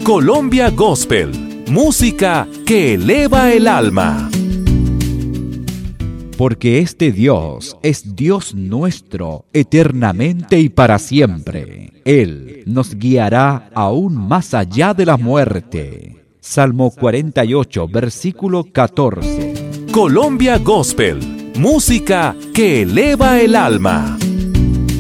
Colombia Gospel, música que eleva el alma. Porque este Dios es Dios nuestro, eternamente y para siempre. Él nos guiará aún más allá de la muerte. Salmo 48, versículo 14. Colombia Gospel, música que eleva el alma.